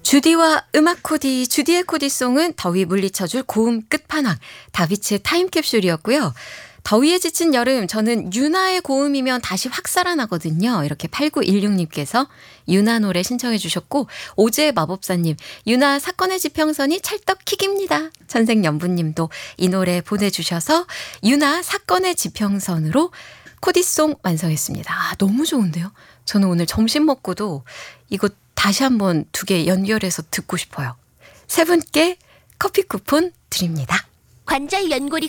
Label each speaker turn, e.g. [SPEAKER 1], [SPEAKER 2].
[SPEAKER 1] 주디와 음악 코디, 주디의 코디송은 더위 물리쳐줄 고음 끝판왕, 다비치의 타임캡슐이었고요. 더위에 지친 여름, 저는 유나의 고음이면 다시 확 살아나거든요. 이렇게 8916님께서 유나 노래 신청해 주셨고, 오즈의 마법사님, 유나 사건의 지평선이 찰떡킥입니다. 천생연분님도 이 노래 보내주셔서 유나 사건의 지평선으로 코디송 완성했습니다. 아, 너무 좋은데요? 저는 오늘 점심 먹고도 이거 다시 한번 2개 연결해서 듣고 싶어요. 3분께 커피 쿠폰 드립니다.
[SPEAKER 2] 관절 연골이